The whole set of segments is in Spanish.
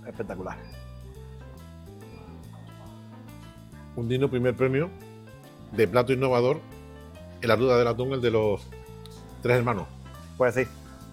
espectacular. Un digno primer premio de plato innovador en la ruta del atún, el de los 3 hermanos. Pues sí,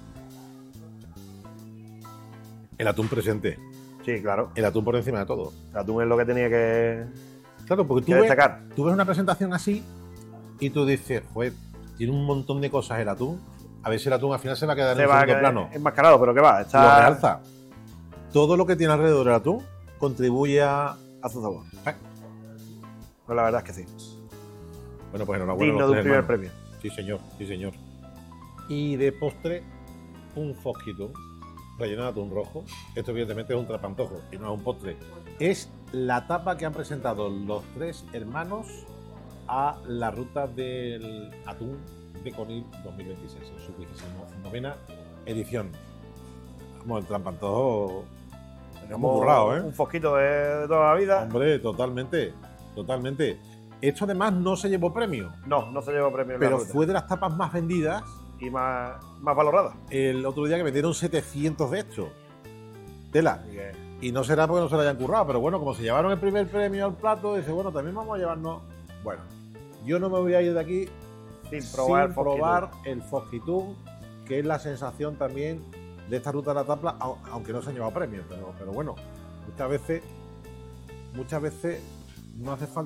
El atún presente, sí, claro. el atún por encima de todo. El atún es lo que tenía que Claro, porque destacar. tú ves una presentación así y tú dices, joder, tiene un montón de cosas el atún. A ver si el atún al final se va a quedar en un segundo plano. Enmascarado, pero que va, Lo realza. Todo lo que tiene alrededor del atún contribuye a su sabor. Pues la verdad es que sí. Bueno, pues enhorabuena. Digno de un primer premio. Sí, señor, sí, señor. Y de postre, un fosquito relleno de atún rojo. Esto evidentemente es un trapantojo y no es un postre. Es la tapa que han presentado los 3 hermanos a la ruta del atún de Conil 2026, en su 29ª edición. Como el trapantojo, hemos burlado, ¿eh? Un fosquito de toda la vida. Hombre, totalmente, totalmente. Esto además no se llevó premio. No se llevó premio. Pero fue de las tapas más vendidas y más valoradas. El otro día que vendieron 700 de estos. Tela. Y no será porque no se lo hayan currado, pero bueno, como se llevaron el primer premio al plato, dice, bueno, también vamos a llevarnos. Bueno, yo no me voy a ir de aquí sin probar el fosquitún, que es la sensación también de esta ruta de la tapa, aunque no se han llevado premios, pero bueno, muchas veces no hace falta